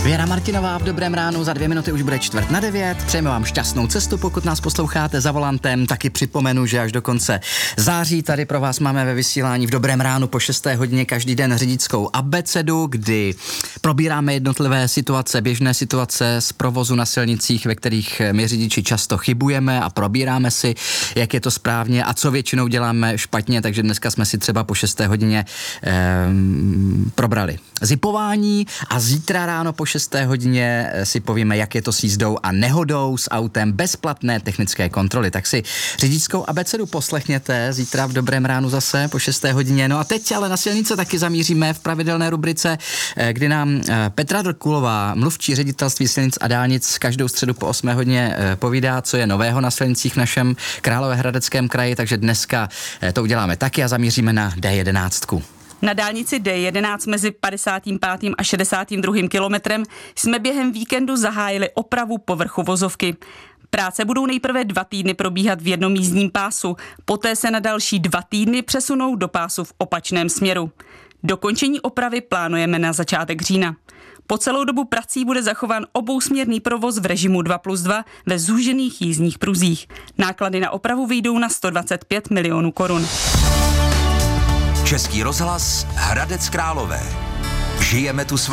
Věra Martinová v Dobrém ránu, za 2 minuty už bude 8:45. Přejeme vám šťastnou cestu, pokud nás posloucháte za volantem. Taky připomenu, že až do konce září tady pro vás máme ve vysílání v Dobrém ránu po 6. hodině každý den řidičskou abecedu, kdy probíráme jednotlivé situace, běžné situace z provozu na silnicích, ve kterých my řidiči často chybujeme a probíráme si, jak je to správně a co většinou děláme špatně, takže dneska jsme si třeba po 6. hodině probrali zipování a zítra ráno po 6. hodině si povíme, jak je to s jízdou a nehodou s autem, bezplatné technické kontroly. Tak si řidičskou abecedu poslechněte zítra v Dobrém ránu zase po 6. hodině. No a teď ale na silnice taky zamíříme v pravidelné rubrice, kdy nám Petra Drkulová, mluvčí ředitelství silnic a dálnic, každou středu po 8. hodině povídá, co je nového na silnicích v našem Královéhradeckém kraji, takže dneska to uděláme taky a zamíříme na D11. Na dálnici D11 mezi 55. a 62. kilometrem jsme během víkendu zahájili opravu povrchu vozovky. Práce budou nejprve 2 týdny probíhat v jednom jízdním pásu, poté se na další 2 týdny přesunou do pásu v opačném směru. Dokončení opravy plánujeme na začátek října. Po celou dobu prací bude zachován obousměrný provoz v režimu 2+2 ve zúžených jízdních pruzích. Náklady na opravu vyjdou na 125 milionů korun. Český rozhlas Hradec Králové. Žijeme tu s